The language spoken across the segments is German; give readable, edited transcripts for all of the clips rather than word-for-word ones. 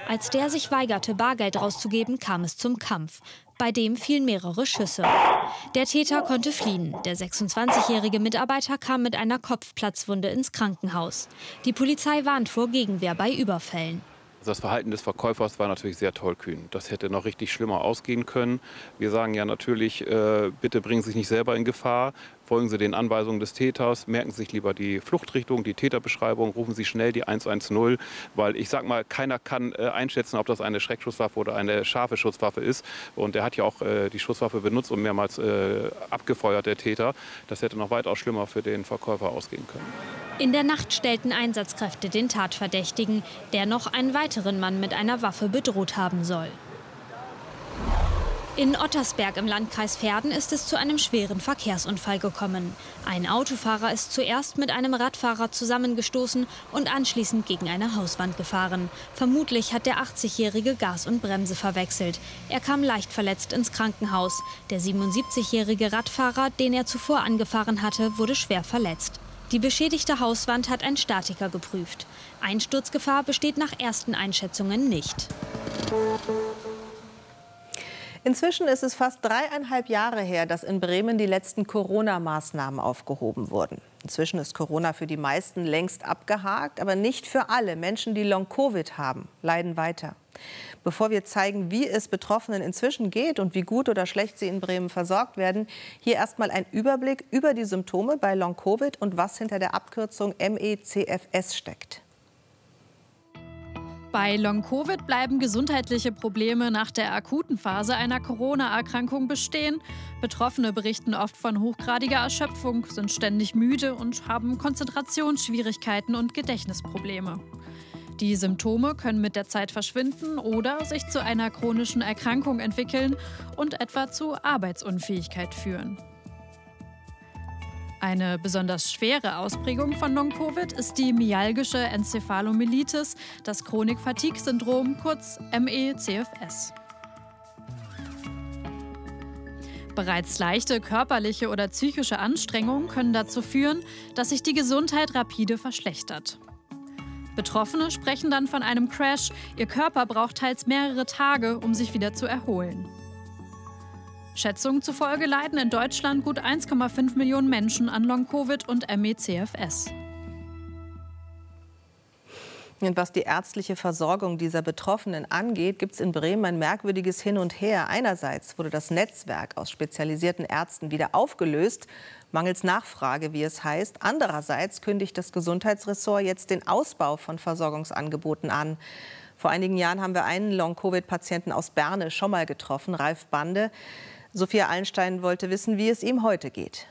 Als der sich weigerte, Bargeld rauszugeben, kam es zum Kampf. Bei dem fielen mehrere Schüsse. Der Täter konnte fliehen. Der 26-jährige Mitarbeiter kam mit einer Kopfplatzwunde ins Krankenhaus. Die Polizei warnt vor Gegenwehr bei Überfällen. Das Verhalten des Verkäufers war natürlich sehr tollkühn. Das hätte noch richtig schlimmer ausgehen können. Wir sagen ja natürlich, bitte bringen Sie sich nicht selber in Gefahr. Folgen Sie den Anweisungen des Täters, merken Sie sich lieber die Fluchtrichtung, die Täterbeschreibung, rufen Sie schnell die 110, weil ich sag mal, keiner kann einschätzen, ob das eine Schreckschusswaffe oder eine scharfe Schusswaffe ist. Und er hat ja auch die Schusswaffe benutzt und mehrmals abgefeuert, der Täter. Das hätte noch weitaus schlimmer für den Verkäufer ausgehen können. In der Nacht stellten Einsatzkräfte den Tatverdächtigen, der noch einen weiteren Mann mit einer Waffe bedroht haben soll. In Ottersberg im Landkreis Verden ist es zu einem schweren Verkehrsunfall gekommen. Ein Autofahrer ist zuerst mit einem Radfahrer zusammengestoßen und anschließend gegen eine Hauswand gefahren. Vermutlich hat der 80-Jährige Gas und Bremse verwechselt. Er kam leicht verletzt ins Krankenhaus. Der 77-jährige Radfahrer, den er zuvor angefahren hatte, wurde schwer verletzt. Die beschädigte Hauswand hat ein Statiker geprüft. Einsturzgefahr besteht nach ersten Einschätzungen nicht. Inzwischen ist es fast 3,5 Jahre her, dass in Bremen die letzten Corona-Maßnahmen aufgehoben wurden. Inzwischen ist Corona für die meisten längst abgehakt, aber nicht für alle. Menschen, die Long-Covid haben, leiden weiter. Bevor wir zeigen, wie es Betroffenen inzwischen geht und wie gut oder schlecht sie in Bremen versorgt werden, hier erstmal ein Überblick über die Symptome bei Long-Covid und was hinter der Abkürzung MECFS steckt. Bei Long-Covid bleiben gesundheitliche Probleme nach der akuten Phase einer Corona-Erkrankung bestehen. Betroffene berichten oft von hochgradiger Erschöpfung, sind ständig müde und haben Konzentrationsschwierigkeiten und Gedächtnisprobleme. Die Symptome können mit der Zeit verschwinden oder sich zu einer chronischen Erkrankung entwickeln und etwa zu Arbeitsunfähigkeit führen. Eine besonders schwere Ausprägung von Long-Covid ist die myalgische Enzephalomyelitis, das Chronik-Fatigue-Syndrom, kurz MECFS. Bereits leichte körperliche oder psychische Anstrengungen können dazu führen, dass sich die Gesundheit rapide verschlechtert. Betroffene sprechen dann von einem Crash. Ihr Körper braucht teils mehrere Tage, um sich wieder zu erholen. Schätzungen zufolge leiden in Deutschland gut 1,5 Millionen Menschen an Long-Covid und MECFS. Und was die ärztliche Versorgung dieser Betroffenen angeht, gibt es in Bremen ein merkwürdiges Hin und Her. Einerseits wurde das Netzwerk aus spezialisierten Ärzten wieder aufgelöst, mangels Nachfrage, wie es heißt. Andererseits kündigt das Gesundheitsressort jetzt den Ausbau von Versorgungsangeboten an. Vor einigen Jahren haben wir einen Long-Covid-Patienten aus Berne schon mal getroffen, Ralf Bande. Sophia Allenstein wollte wissen, wie es ihm heute geht.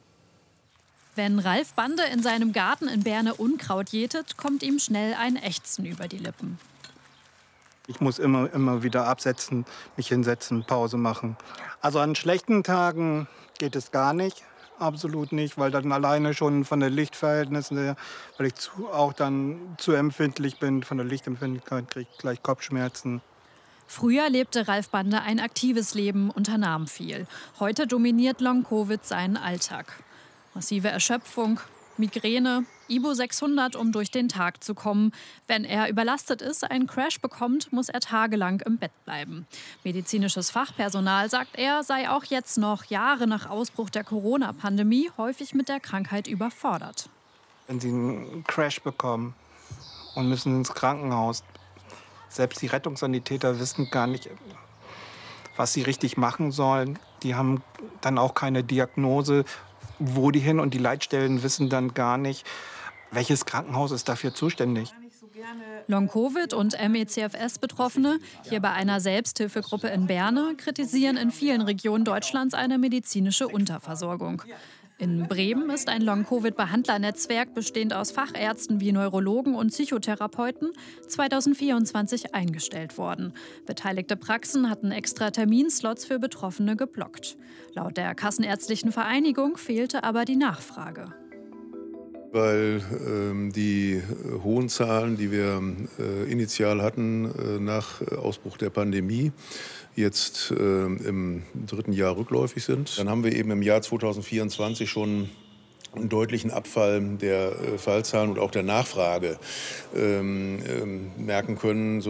Wenn Ralf Bande in seinem Garten in Berne Unkraut jätet, kommt ihm schnell ein Ächzen über die Lippen. Ich muss immer wieder absetzen, mich hinsetzen, Pause machen. Also an schlechten Tagen geht es gar nicht, absolut nicht, weil dann alleine schon von den Lichtverhältnissen her, weil ich auch dann zu empfindlich bin, von der Lichtempfindlichkeit kriege ich gleich Kopfschmerzen. Früher lebte Ralf Bande ein aktives Leben, unternahm viel. Heute dominiert Long-Covid seinen Alltag. Massive Erschöpfung, Migräne, Ibo 600, um durch den Tag zu kommen. Wenn er überlastet ist, einen Crash bekommt, muss er tagelang im Bett bleiben. Medizinisches Fachpersonal, sagt er, sei auch jetzt noch Jahre nach Ausbruch der Corona-Pandemie häufig mit der Krankheit überfordert. Wenn Sie einen Crash bekommen und müssen ins Krankenhaus, selbst die Rettungssanitäter wissen gar nicht, was sie richtig machen sollen. Die haben dann auch keine Diagnose, wo die hin, und die Leitstellen wissen dann gar nicht, welches Krankenhaus ist dafür zuständig. Long-Covid und MECFS-Betroffene, hier bei einer Selbsthilfegruppe in Berne, kritisieren in vielen Regionen Deutschlands eine medizinische Unterversorgung. In Bremen ist ein Long-Covid-Behandlernetzwerk bestehend aus Fachärzten wie Neurologen und Psychotherapeuten 2024 eingestellt worden. Beteiligte Praxen hatten extra Terminslots für Betroffene geblockt. Laut der Kassenärztlichen Vereinigung fehlte aber die Nachfrage. Weil die hohen Zahlen, die wir initial hatten nach Ausbruch der Pandemie, jetzt im 3. Jahr rückläufig sind. Dann haben wir eben im Jahr 2024 schon einen deutlichen Abfall der Fallzahlen und auch der Nachfrage merken können.